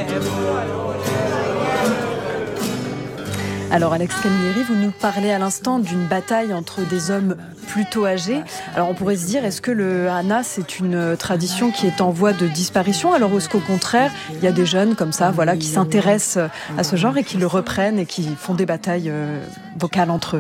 Alors Alex Camilleri, vous nous parlez à l'instant d'une bataille entre des hommes plutôt âgés. Alors on pourrait se dire, est-ce que le Hana, c'est une tradition qui est en voie de disparition, alors est-ce qu'au contraire, il y a des jeunes comme ça, voilà, qui s'intéressent à ce genre et qui le reprennent et qui font des batailles vocales entre eux?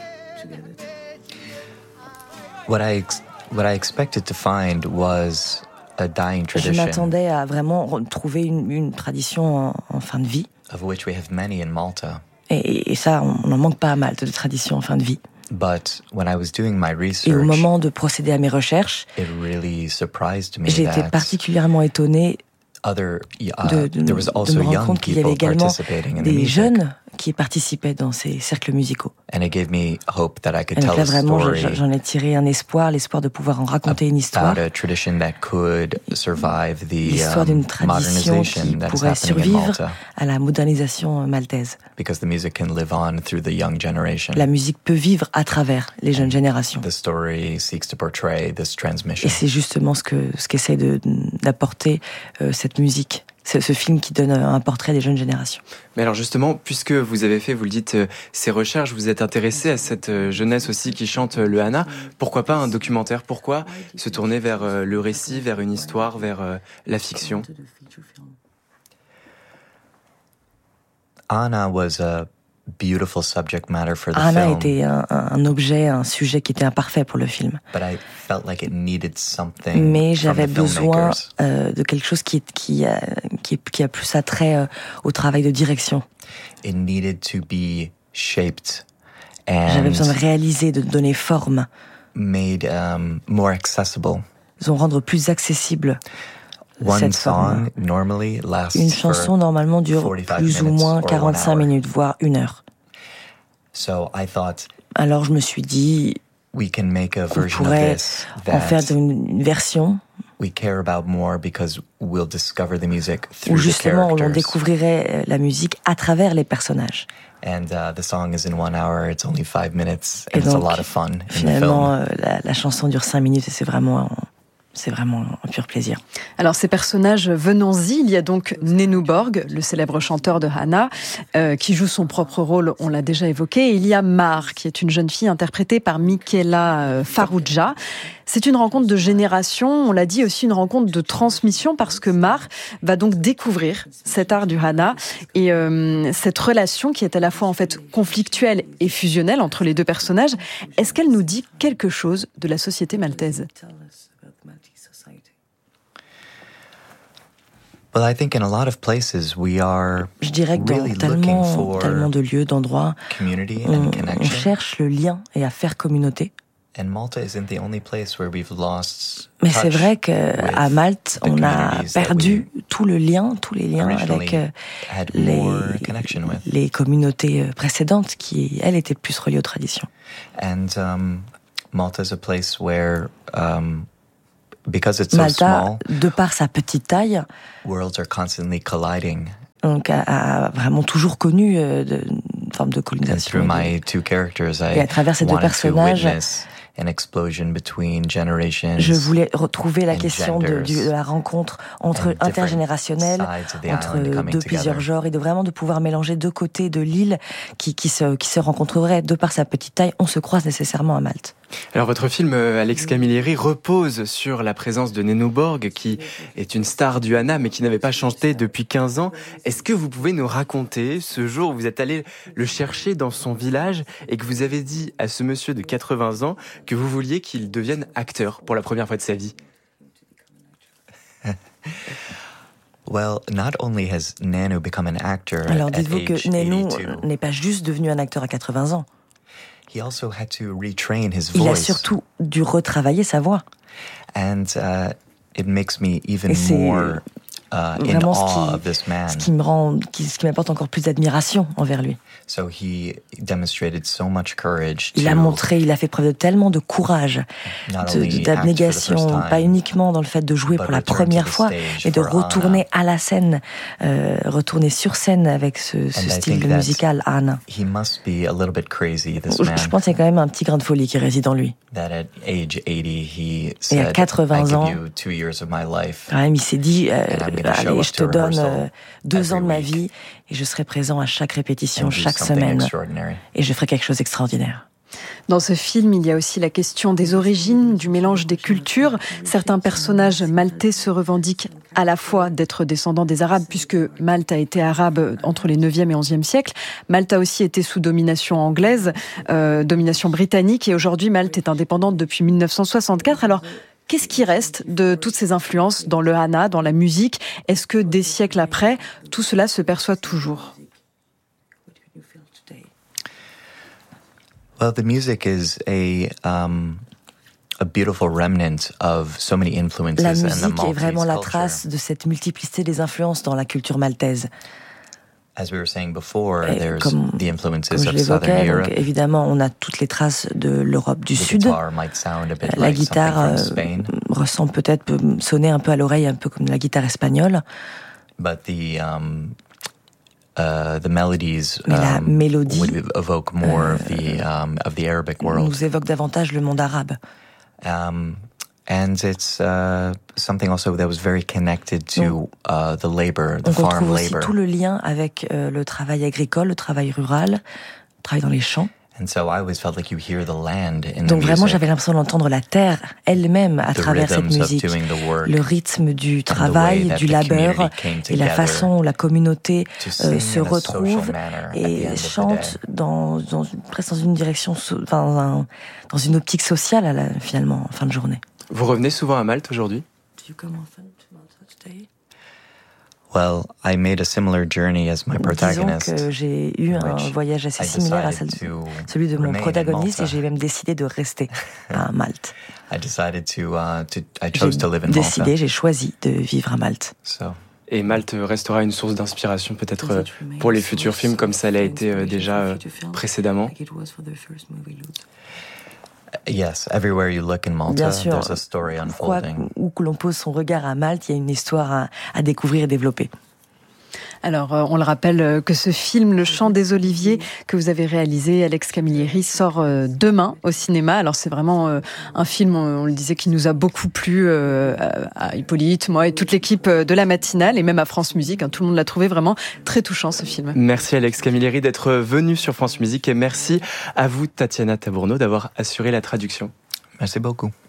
What I expected to find was a dying Je tradition, m'attendais à vraiment trouver une tradition en fin de vie. of which we have many in Malta. Et ça, on n'en manque pas à Malte, de traditions en fin de vie. But when I was doing my Et au research, moment de procéder à mes recherches, it really surprised me j'ai été that particulièrement étonnée there was de also me rendre young compte qu'il y avait people également participating in the des music. jeunes qui participaient dans ces cercles musicaux. And it gave me hope that I could Et donc tell là, a vraiment, story j'en ai tiré un espoir, l'espoir de pouvoir en raconter une histoire. about a tradition that could survive the L'histoire d'une tradition modernization qui that is pourrait happening in survivre Malta, à la modernisation maltaise. because the music can live on through the young generation. La musique peut vivre à travers les jeunes générations. The story seeks to portray this transmission. Et c'est justement ce qu'essaie d'apporter cette musique. C'est ce film qui donne un portrait des jeunes générations. Mais alors justement, puisque vous avez fait, vous le dites, ces recherches, vous êtes intéressé à cette jeunesse aussi qui chante le Hana. Pourquoi pas un documentaire? Pourquoi se tourner vers le récit, vers une histoire, vers la fiction? Anna was a beautiful subject matter for the Hana film, était un objet, un sujet qui était imparfait pour le film. but I felt like it needed something Mais from j'avais the besoin filmmakers. de quelque chose qui a plus attrait au travail de direction. It needed to be shaped J'avais besoin de and réaliser, de donner forme, made more accessible. de rendre plus accessible One cette forme. song normally lasts Une chanson for normalement dure 45 plus ou minutes moins or 45 1 hour. minutes, voire 1 heure. So I thought Alors je me suis dit we can make a qu'on version of pourrait this en faire that une version we care about more because we'll discover the music où through the justement on characters. découvrirait la musique à travers les personnages. And the song is in 1 hour. It's only 5 minutes, Et and it's a donc, lot of fun in the finalement, film. la chanson dure 5 minutes et c'est vraiment un pur plaisir. Alors ces personnages, venons-y, il y a donc Nenu Borg, le célèbre chanteur de Hana, qui joue son propre rôle, on l'a déjà évoqué, et il y a Mar, qui est une jeune fille interprétée par Michaela Farrugia. C'est une rencontre de génération, on l'a dit, aussi une rencontre de transmission, parce que Mar va donc découvrir cet art du Hana, et cette relation qui est à la fois en fait conflictuelle et fusionnelle entre les deux personnages, est-ce qu'elle nous dit quelque chose de la société maltaise ? Well, I think in a lot of places we are Je dirais que dans really looking for tellement de lieux, d'endroits, community on and connection. cherche le lien et à faire communauté. And Malta isn't the only place where we've lost Mais c'est touch vrai qu'à with Malte, the on a communities that perdu tous les liens originally avec had les, more connection with. les communautés précédentes qui, elles, étaient plus reliées aux traditions. And Malta is a place where, because it's so Malta, small, de par sa petite taille, worlds are constantly colliding. donc a vraiment toujours connu une forme de And colonisation. through my two characters, Et I à travers ces deux wanted to personnages, witness an explosion between generations. Je voulais retrouver la and question genders de la rencontre entre and different intergénérationnelle, sides of the entre island coming plusieurs together. genres, et de vraiment de pouvoir mélanger deux côtés de l'île qui se rencontreraient. De par sa petite taille, on se croise nécessairement à Malte. Alors votre film, Alex Camilleri, repose sur la présence de Nenu Borg, qui est une star du Hana, mais qui n'avait pas chanté depuis 15 ans. Est-ce que vous pouvez nous raconter ce jour où vous êtes allé le chercher dans son village et que vous avez dit à ce monsieur de 80 ans que vous vouliez qu'il devienne acteur pour la première fois de sa vie? Well, not only has Nanu become an actor Alors at dites-vous age que Nenu 82, n'est pas juste devenu un acteur à 80 ans. he also had to retrain his Il a voice. surtout dû retravailler sa voix. And it makes me even Et c'est more in vraiment awe of this man. ce qui m'apporte encore plus d'admiration envers lui. So he demonstrated so much courage Il a fait preuve de tellement de courage, not only act d'abnégation, for the first pas time, uniquement dans le fait de jouer but pour la return to première the fois, stage mais de for retourner à la scène, retourner sur scène avec ce I style think that musical Anna. he must be a little bit crazy, this Je man, pense qu'il y a quand même un petit grain de folie qui réside en lui. that at age 80 he Et à said, 80 I ans, give you 2 years of my life. Quand même, il s'est dit, And I allez, je te donne 2 ans de ma vie et je serai présent à chaque répétition, chaque semaine. Et je ferai quelque chose d'extraordinaire. Dans ce film, il y a aussi la question des origines, du mélange des cultures. Certains personnages maltais se revendiquent à la fois d'être descendants des Arabes, puisque Malte a été arabe entre les 9e et 11e siècles. Malte a aussi été sous domination anglaise, domination britannique, et aujourd'hui Malte est indépendante depuis 1964. Alors, qu'est-ce qui reste de toutes ces influences dans le Hana, dans la musique? Est-ce que des siècles après, tout cela se perçoit toujours? Well, the music is a beautiful remnant of so many influences. La musique est vraiment la trace de cette multiplicité des influences dans la culture maltaise. As we were saying before, Et there's the influences comme je of Southern l'évoquais, Europe. donc évidemment, on a toutes les traces de l'Europe du The Sud. guitar might sound a bit La like guitare something from Spain, ressemble peut-être, peut sonner un peu à l'oreille, un peu comme la guitare espagnole. but the melodies Mais la mélodie would evoke more of the Arabic world. nous évoque davantage le monde arabe. And it's something also that was very connected to the labor, the On farm retrouve aussi labor. tout le lien avec le travail agricole, le travail rural, le travail dans les champs. And so I always felt like you hear the land in Donc the vraiment, music, j'avais l'impression d'entendre la terre elle-même à the travers cette rhythms of musique. doing the work, Le rythme du and the way travail, that du the labeur, community came et la together façon où la communauté to sing se in a retrouve social manner at the end et of the chante day. presque dans une direction, dans une optique sociale finalement, en fin de journée. Vous revenez souvent à Malte aujourd'hui? Well, I made a similar journey as my Disons protagonist. que j'ai eu un which voyage assez I similaire à decided to celui de mon remain in protagoniste, et Malta. j'ai même décidé de rester à Malte. I decided I chose to live in Malta. J'ai choisi de vivre à Malte. So, Et Malte restera une source d'inspiration peut-être pour les futurs films, comme ça l'a été déjà précédemment. yes, everywhere you look in Malta, Bien sûr, there's a story unfolding. où que l'on pose son regard à Malte, il y a une histoire à découvrir et développer. Alors, on le rappelle que ce film, Le Chant des Oliviers, que vous avez réalisé, Alex Camilleri, sort demain au cinéma. Alors, c'est vraiment un film, on le disait, qui nous a beaucoup plu à Hippolyte, moi et toute l'équipe de la matinale, et même à France Musique. Tout le monde l'a trouvé vraiment très touchant, ce film. Merci Alex Camilleri d'être venu sur France Musique, et merci à vous Tatiana Tabourneau d'avoir assuré la traduction. Merci beaucoup.